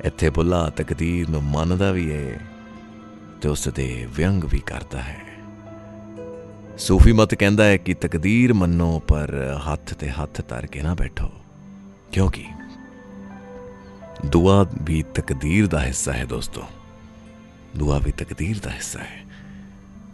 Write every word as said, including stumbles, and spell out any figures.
ਇੱਥੇ ਭੁੱਲਾ ਤਕਦੀਰ ਨੂੰ ਮੰਨਦਾ ਵੀ ਏ ਤੇ ਉਸ ਦੇ ਵਿਅੰਗ ਵੀ ਕਰਦਾ ਹੈ। ਸੂਫੀ ਮਤ ਕਹਿੰਦਾ ਹੈ ਕਿ ਤਕਦੀਰ ਮੰਨੋ ਪਰ ਹੱਥ ਤੇ ਹੱਥ ਧਰ ਕੇ ਨਾ ਬੈਠੋ, ਕਿਉਂਕਿ ਦੁਆ ਵੀ ਤਕਦੀਰ ਦਾ ਹਿੱਸਾ ਹੈ ਦੋਸਤੋ, ਦੁਆ ਵੀ ਤਕਦੀਰ ਦਾ ਹਿੱਸਾ ਹੈ।